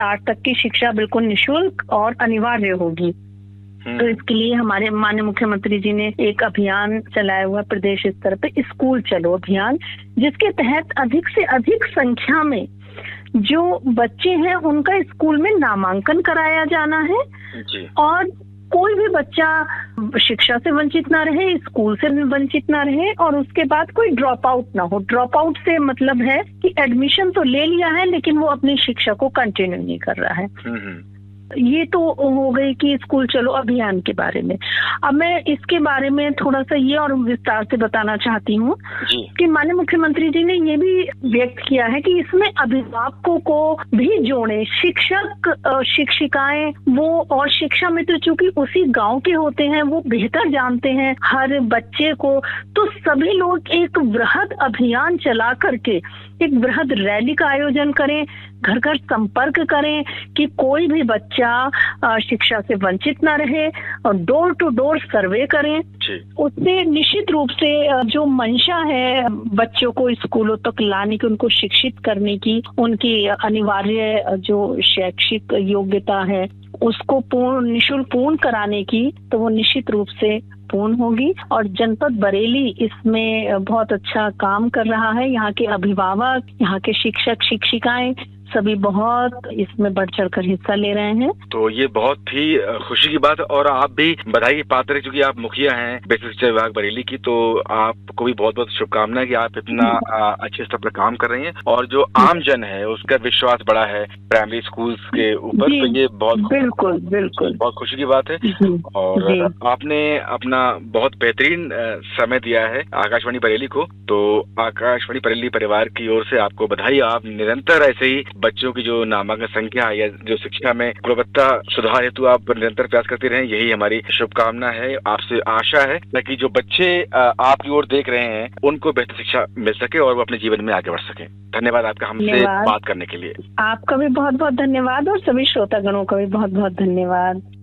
8 तक की शिक्षा बिल्कुल निःशुल्क और अनिवार्य होगी। तो इसके लिए हमारे माननीय मुख्यमंत्री जी ने एक अभियान चलाया हुआ प्रदेश स्तर पे, स्कूल चलो अभियान, जिसके तहत अधिक से अधिक संख्या में जो बच्चे हैं उनका स्कूल में नामांकन कराया जाना है जी। और कोई भी बच्चा शिक्षा से वंचित ना रहे, स्कूल से वंचित ना रहे और उसके बाद कोई ड्रॉप आउट ना हो। ड्रॉप आउट से मतलब है कि एडमिशन तो ले लिया है लेकिन वो अपनी शिक्षा को कंटिन्यू नहीं कर रहा है। ये तो हो गई कि स्कूल चलो अभियान के बारे में। अब मैं इसके बारे में थोड़ा सा ये और विस्तार से बताना चाहती हूँ कि माननीय मुख्यमंत्री जी ने ये भी व्यक्त किया है कि इसमें अभिभावकों को भी जोड़े, शिक्षक शिक्षिकाएं वो, और शिक्षा मित्र चूंकि उसी गांव के होते हैं, वो बेहतर जानते हैं हर बच्चे को। तो सभी लोग एक वृहद अभियान चला करके एक वृहद रैली का आयोजन करें, घर घर संपर्क करें कि कोई भी बच्चा शिक्षा से वंचित ना रहे और डोर टू डोर सर्वे करें। उससे निश्चित रूप से जो मंशा है बच्चों को स्कूलों तक लाने की, उनको शिक्षित करने की, उनकी अनिवार्य जो शैक्षिक योग्यता है उसको निःशुल्क पूर्ण कराने की, तो वो निश्चित रूप से पूर्ण होगी। और जनपद बरेली इसमें बहुत अच्छा काम कर रहा है। यहाँ के अभिभावक, यहाँ के शिक्षक शिक्षिकाएं सभी बहुत इसमें बढ़ चढ़ कर हिस्सा ले रहे हैं। तो ये बहुत ही खुशी की बात है और आप भी बधाई के पात्र हैं, क्योंकि आप मुखिया हैं बेसिक शिक्षा विभाग बरेली की। तो आपको भी बहुत बहुत शुभकामनाएं कि आप इतना अच्छे स्तर पर काम कर रही हैं और जो आम जन है उसका विश्वास बढ़ा है प्राइमरी स्कूल्स के ऊपर। तो ये बिल्कुल बहुत खुशी की बात है। और आपने अपना बहुत बेहतरीन समय दिया है आकाशवाणी बरेली को, तो आकाशवाणी बरेली परिवार की ओर से आपको बधाई। आप निरंतर ऐसे ही बच्चों की जो नामांकन संख्या है या जो शिक्षा में गुणवत्ता सुधार हेतु आप निरंतर प्रयास करते रहें, यही हमारी शुभकामना है। आपसे आशा है ताकि जो बच्चे आपकी ओर देख रहे हैं उनको बेहतर शिक्षा मिल सके और वो अपने जीवन में आगे बढ़ सके। धन्यवाद आपका हमसे बात करने के लिए। आपका भी बहुत बहुत धन्यवाद और सभी श्रोतागणों का भी बहुत बहुत धन्यवाद।